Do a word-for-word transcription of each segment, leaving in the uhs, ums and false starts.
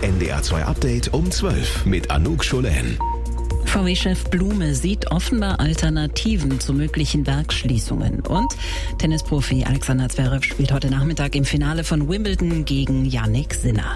N D R zwei Update um zwölf mit Anouk Scholen. V W-Chef Blume sieht offenbar Alternativen zu möglichen Werksschließungen. Und Tennisprofi Alexander Zverev spielt heute Nachmittag im Finale von Wimbledon gegen Jannik Sinner.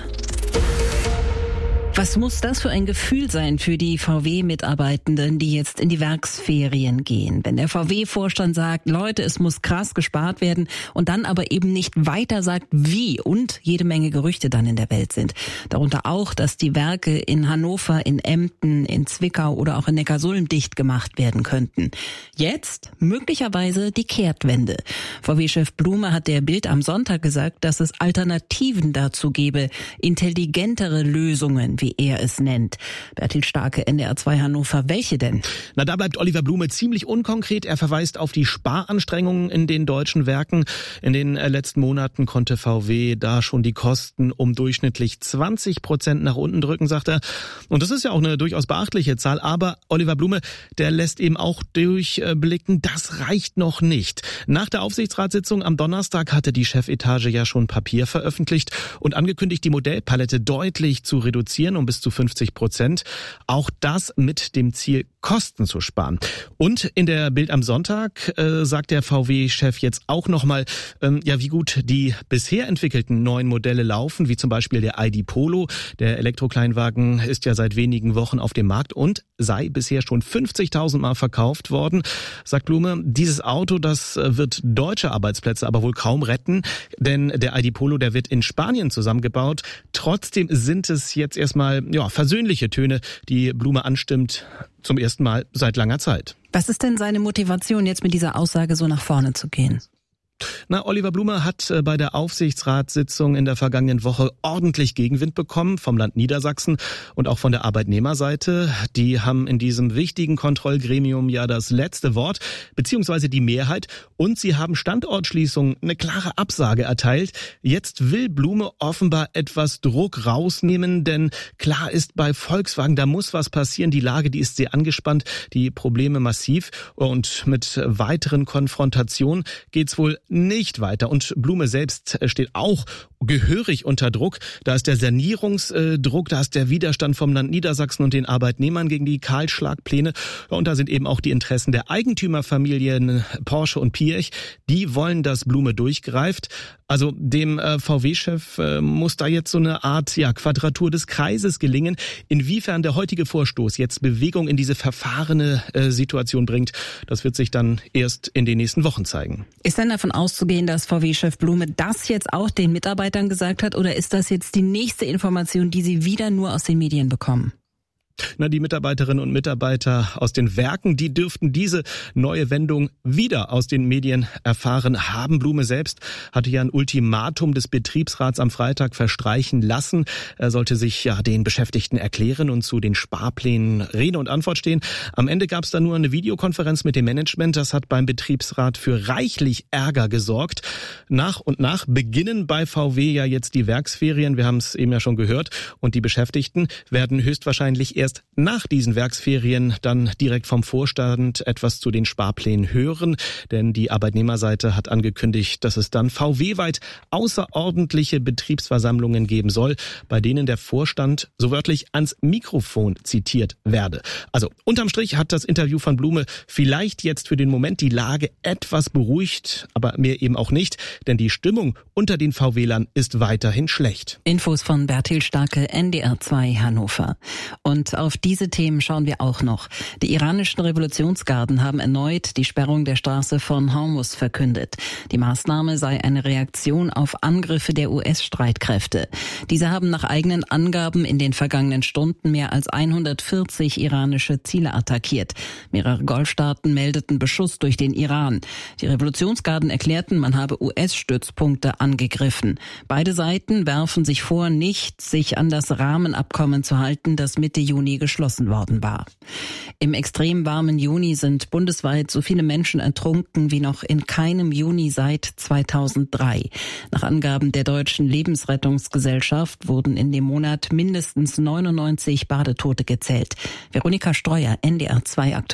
Was muss das für ein Gefühl sein für die V W-Mitarbeitenden, die jetzt in die Werksferien gehen? Wenn der V W-Vorstand sagt, Leute, es muss krass gespart werden und dann aber eben nicht weiter sagt, wie, und jede Menge Gerüchte dann in der Welt sind. Darunter auch, dass die Werke in Hannover, in Emden, in Zwickau oder auch in Neckarsulm dicht gemacht werden könnten. Jetzt möglicherweise die Kehrtwende. V W-Chef Blume hat der Bild am Sonntag gesagt, dass es Alternativen dazu gebe, intelligentere Lösungen, wie wie er es nennt. Bertil Starke, N D R zwei Hannover. Welche denn? Na, da bleibt Oliver Blume ziemlich unkonkret. Er verweist auf die Sparanstrengungen in den deutschen Werken. In den letzten Monaten konnte V W da schon die Kosten um durchschnittlich zwanzig Prozent nach unten drücken, sagt er. Und das ist ja auch eine durchaus beachtliche Zahl. Aber Oliver Blume, der lässt eben auch durchblicken, das reicht noch nicht. Nach der Aufsichtsratssitzung am Donnerstag hatte die Chefetage ja schon Papier veröffentlicht und angekündigt, die Modellpalette deutlich zu reduzieren, um bis zu fünfzig Prozent. Auch das mit dem Ziel, Kosten zu sparen. Und in der Bild am Sonntag äh, sagt der V W-Chef jetzt auch nochmal, ähm, ja, wie gut die bisher entwickelten neuen Modelle laufen, wie zum Beispiel der I D Polo. Der Elektrokleinwagen ist ja seit wenigen Wochen auf dem Markt und sei bisher schon fünfzigtausend Mal verkauft worden, sagt Blume. Dieses Auto, das wird deutsche Arbeitsplätze aber wohl kaum retten, denn der I D Polo, der wird in Spanien zusammengebaut. Trotzdem sind es jetzt erstmal ja, versöhnliche Töne, die Blume anstimmt, zum ersten Mal seit langer Zeit. Was ist denn seine Motivation, jetzt mit dieser Aussage so nach vorne zu gehen? Na, Oliver Blume hat bei der Aufsichtsratssitzung in der vergangenen Woche ordentlich Gegenwind bekommen vom Land Niedersachsen und auch von der Arbeitnehmerseite. Die haben in diesem wichtigen Kontrollgremium ja das letzte Wort, beziehungsweise die Mehrheit. Und sie haben Standortschließungen eine klare Absage erteilt. Jetzt will Blume offenbar etwas Druck rausnehmen, denn klar ist bei Volkswagen, da muss was passieren. Die Lage, die ist sehr angespannt, die Probleme massiv. Und mit weiteren Konfrontationen geht's wohl nicht weiter. Und Blume selbst steht auch gehörig unter Druck. Da ist der Sanierungsdruck, da ist der Widerstand vom Land Niedersachsen und den Arbeitnehmern gegen die Kahlschlagpläne. Und da sind eben auch die Interessen der Eigentümerfamilien Porsche und Piech. Die wollen, dass Blume durchgreift. Also dem äh, V W-Chef äh, muss da jetzt so eine Art ja, Quadratur des Kreises gelingen. Inwiefern der heutige Vorstoß jetzt Bewegung in diese verfahrene äh, Situation bringt, das wird sich dann erst in den nächsten Wochen zeigen. Ist denn davon auszugehen, dass V W-Chef Blume das jetzt auch den Mitarbeitern gesagt hat, oder ist das jetzt die nächste Information, die Sie wieder nur aus den Medien bekommen? Na, die Mitarbeiterinnen und Mitarbeiter aus den Werken, die dürften diese neue Wendung wieder aus den Medien erfahren haben. Blume selbst hatte ja ein Ultimatum des Betriebsrats am Freitag verstreichen lassen. Er sollte sich ja den Beschäftigten erklären und zu den Sparplänen Rede und Antwort stehen. Am Ende gab es da nur eine Videokonferenz mit dem Management. Das hat beim Betriebsrat für reichlich Ärger gesorgt. Nach und nach beginnen bei V W ja jetzt die Werksferien. Wir haben es eben ja schon gehört. Und die Beschäftigten werden höchstwahrscheinlich erst Erst nach diesen Werksferien dann direkt vom Vorstand etwas zu den Sparplänen hören, denn die Arbeitnehmerseite hat angekündigt, dass es dann V W-weit außerordentliche Betriebsversammlungen geben soll, bei denen der Vorstand so wörtlich ans Mikrofon zitiert werde. Also unterm Strich hat das Interview von Blume vielleicht jetzt für den Moment die Lage etwas beruhigt, aber mehr eben auch nicht, denn die Stimmung unter den V W-Lern ist weiterhin schlecht. Infos von Bertil Starke, N D R zwei Hannover. Und auf diese Themen schauen wir auch noch. Die iranischen Revolutionsgarden haben erneut die Sperrung der Straße von Hormuz verkündet. Die Maßnahme sei eine Reaktion auf Angriffe der U S-Streitkräfte. Diese haben nach eigenen Angaben in den vergangenen Stunden mehr als hundertvierzig iranische Ziele attackiert. Mehrere Golfstaaten meldeten Beschuss durch den Iran. Die Revolutionsgarden erklärten, man habe U S-Stützpunkte angegriffen. Beide Seiten werfen sich vor, nicht sich an das Rahmenabkommen zu halten, das Mitte Juni geschlossen worden war. Im extrem warmen Juni sind bundesweit so viele Menschen ertrunken wie noch in keinem Juni seit zweitausenddrei. Nach Angaben der Deutschen Lebensrettungsgesellschaft wurden in dem Monat mindestens neunundneunzig Badetote gezählt. Veronika Streuer, N D R zwei aktuell.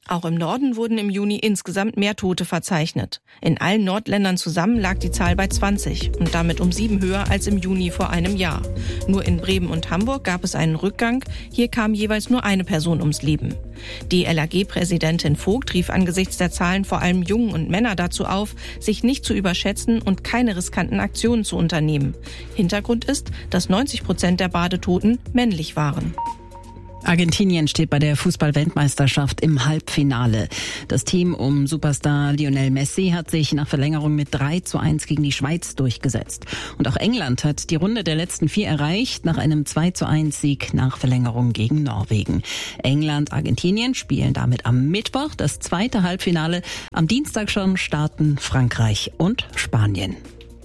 Auch im Norden wurden im Juni insgesamt mehr Tote verzeichnet. In allen Nordländern zusammen lag die Zahl bei zwanzig und damit um sieben höher als im Juni vor einem Jahr. Nur in Bremen und Hamburg gab es einen Rückgang. Hier kam jeweils nur eine Person ums Leben. Die L A G-Präsidentin Vogt rief angesichts der Zahlen vor allem Jungen und Männer dazu auf, sich nicht zu überschätzen und keine riskanten Aktionen zu unternehmen. Hintergrund ist, dass neunzig Prozent der Badetoten männlich waren. Argentinien steht bei der Fußball-Weltmeisterschaft im Halbfinale. Das Team um Superstar Lionel Messi hat sich nach Verlängerung mit drei zu eins gegen die Schweiz durchgesetzt. Und auch England hat die Runde der letzten vier erreicht nach einem zwei zu eins Sieg nach Verlängerung gegen Norwegen. England, Argentinien spielen damit am Mittwoch das zweite Halbfinale. Am Dienstag schon starten Frankreich und Spanien.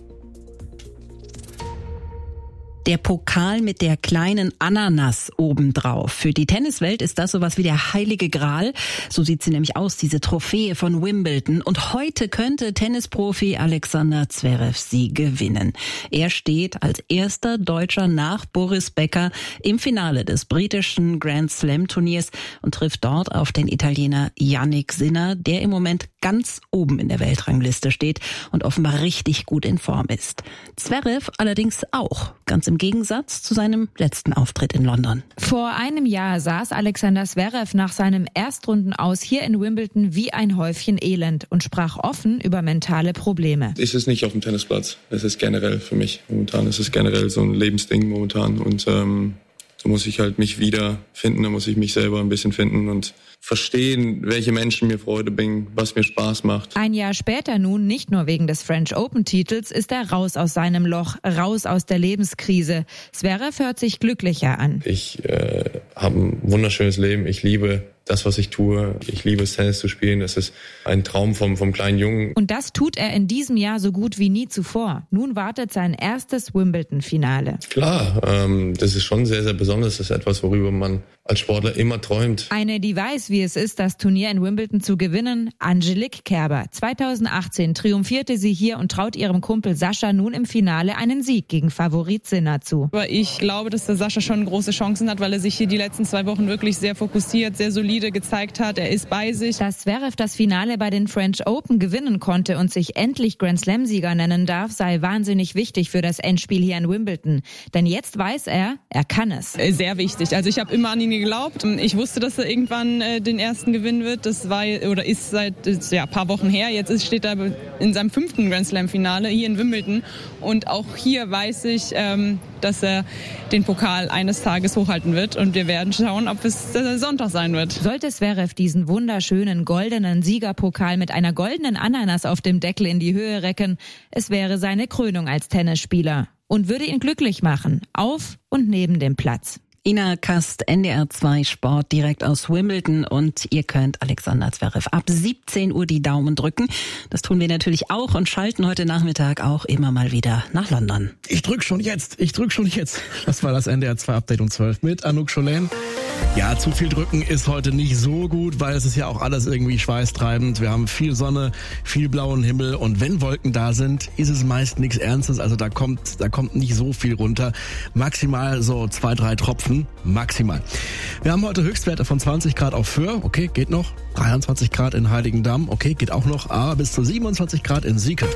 Der Pokal mit der kleinen Ananas obendrauf. Für die Tenniswelt ist das sowas wie der heilige Gral. So sieht sie nämlich aus, diese Trophäe von Wimbledon. Und heute könnte Tennisprofi Alexander Zverev sie gewinnen. Er steht als erster Deutscher nach Boris Becker im Finale des britischen Grand Slam Turniers und trifft dort auf den Italiener Jannik Sinner, der im Moment ganz oben in der Weltrangliste steht und offenbar richtig gut in Form ist. Zverev allerdings auch, ganz im Gegensatz zu seinem letzten Auftritt in London. Vor einem Jahr saß Alexander Zverev nach seinem Erstrundenaus hier in Wimbledon wie ein Häufchen Elend und sprach offen über mentale Probleme. Es ist nicht auf dem Tennisplatz, es ist generell für mich momentan. Es ist generell so ein Lebensding momentan und ähm, da muss ich halt mich wiederfinden, da muss ich mich selber ein bisschen finden und verstehen, welche Menschen mir Freude bringen, was mir Spaß macht. Ein Jahr später nun, nicht nur wegen des French Open-Titels, ist er raus aus seinem Loch, raus aus der Lebenskrise. Zverev hört sich glücklicher an. Ich äh, habe ein wunderschönes Leben, ich liebe das, was ich tue. Ich liebe es, Tennis zu spielen. Das ist ein Traum vom, vom kleinen Jungen. Und das tut er in diesem Jahr so gut wie nie zuvor. Nun wartet sein erstes Wimbledon-Finale. Klar, ähm, das ist schon sehr, sehr besonders. Das ist etwas, worüber man als Sportler immer träumt. Eine, die weiß, wie es ist, das Turnier in Wimbledon zu gewinnen, Angelique Kerber. zweitausendachtzehn triumphierte sie hier und traut ihrem Kumpel Sascha nun im Finale einen Sieg gegen Favorit Sinner zu. Aber ich glaube, dass der Sascha schon große Chancen hat, weil er sich hier die letzten zwei Wochen wirklich sehr fokussiert, sehr solide gezeigt hat. Er ist bei sich. Dass Zverev das Finale bei den French Open gewinnen konnte und sich endlich Grand Slam-Sieger nennen darf, sei wahnsinnig wichtig für das Endspiel hier in Wimbledon. Denn jetzt weiß er, er kann es. Sehr wichtig. Also ich habe immer an ihn geglaubt. Ich wusste, dass er irgendwann äh, den ersten gewinnen wird. Das war oder ist seit ja, ein paar Wochen her. Jetzt ist, steht er in seinem fünften Grand Slam-Finale hier in Wimbledon. Und auch hier weiß ich, ähm, dass er den Pokal eines Tages hochhalten wird. Und wir werden schauen, ob es äh, Sonntag sein wird. Sollte Zverev diesen wunderschönen goldenen Siegerpokal mit einer goldenen Ananas auf dem Deckel in die Höhe recken, es wäre seine Krönung als Tennisspieler und würde ihn glücklich machen, auf und neben dem Platz. Ina Kast, N D R zwei Sport, direkt aus Wimbledon, und ihr könnt Alexander Zverev ab siebzehn Uhr die Daumen drücken. Das tun wir natürlich auch und schalten heute Nachmittag auch immer mal wieder nach London. Ich drück schon jetzt, ich drück schon jetzt. Das war das N D R zwei Update um zwölf mit Anouk Scholen. Ja, zu viel drücken ist heute nicht so gut, weil es ist ja auch alles irgendwie schweißtreibend. Wir haben viel Sonne, viel blauen Himmel, und wenn Wolken da sind, ist es meist nichts Ernstes. Also da kommt, da kommt nicht so viel runter. Maximal so zwei, drei Tropfen. Maximal. Wir haben heute Höchstwerte von zwanzig Grad auf Föhr. Okay, geht noch. dreiundzwanzig Grad in Heiligendamm. Okay, geht auch noch. Aber bis zu siebenundzwanzig Grad in Sieke.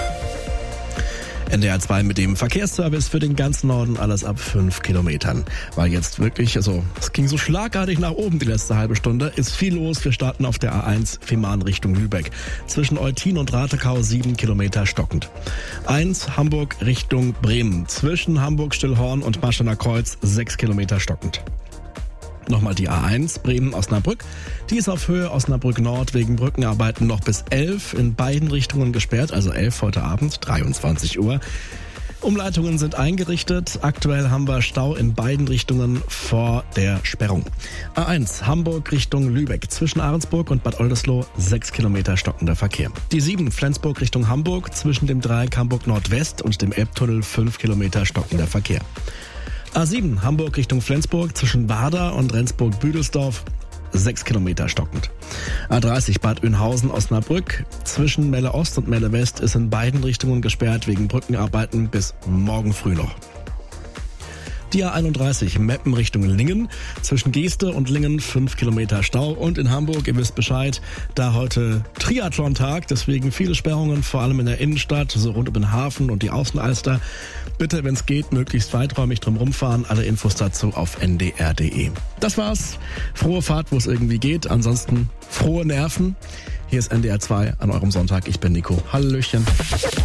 N D R zwei mit dem Verkehrsservice für den ganzen Norden, alles ab fünf Kilometern. Weil jetzt wirklich, also es ging so schlagartig nach oben die letzte halbe Stunde, ist viel los. Wir starten auf der A eins Fehmarn Richtung Lübeck. Zwischen Eutin und Ratekau sieben Kilometer stockend. eins Hamburg Richtung Bremen. Zwischen Hamburg-Stillhorn und Maschener Kreuz sechs Kilometer stockend. Nochmal die A eins Bremen-Osnabrück. Die ist auf Höhe Osnabrück Nord wegen Brückenarbeiten noch bis elf in beiden Richtungen gesperrt, also elf heute Abend, dreiundzwanzig Uhr. Umleitungen sind eingerichtet. Aktuell haben wir Stau in beiden Richtungen vor der Sperrung. A eins Hamburg Richtung Lübeck. Zwischen Ahrensburg und Bad Oldesloe sechs Kilometer stockender Verkehr. Die sieben Flensburg Richtung Hamburg. Zwischen dem Dreieck Hamburg Nordwest und dem Elbtunnel fünf Kilometer stockender Verkehr. A sieben Hamburg Richtung Flensburg zwischen Bader und Rendsburg-Büdelsdorf sechs Kilometer stockend. A dreißig Bad Oeynhausen-Osnabrück zwischen Melle Ost und Melle West ist in beiden Richtungen gesperrt wegen Brückenarbeiten bis morgen früh noch. Die A einunddreißig Meppen Richtung Lingen. Zwischen Geeste und Lingen fünf Kilometer Stau. Und in Hamburg, ihr wisst Bescheid, da heute Triathlon-Tag. Deswegen viele Sperrungen, vor allem in der Innenstadt, so rund um den Hafen und die Außenalster. Bitte, wenn es geht, möglichst weiträumig drum rumfahren. Alle Infos dazu auf n d r punkt d e. Das war's. Frohe Fahrt, wo es irgendwie geht. Ansonsten frohe Nerven. Hier ist N D R zwei an eurem Sonntag. Ich bin Nico. Hallöchen.